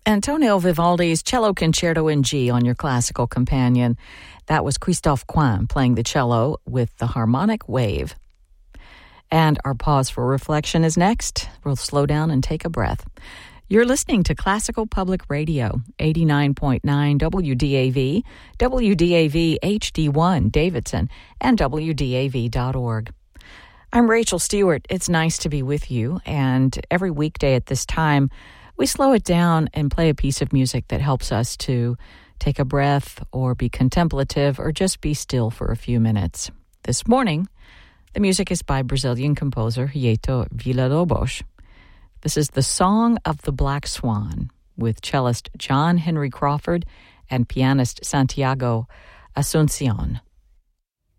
Antonio Vivaldi's Cello Concerto in G on your classical companion. That was Christophe Coin playing the cello with the harmonic wave. And our pause for reflection is next. We'll slow down and take a breath. You're listening to Classical Public Radio, 89.9 WDAV, WDAV HD1 Davidson, and WDAV.org. I'm Rachel Stewart. It's nice to be with you, and every weekday at this time, we slow it down and play a piece of music that helps us to take a breath or be contemplative or just be still for a few minutes. This morning, the music is by Brazilian composer Hieto Villa-Lobos. This is The Song of the Black Swan with cellist John Henry Crawford and pianist Santiago Asuncion.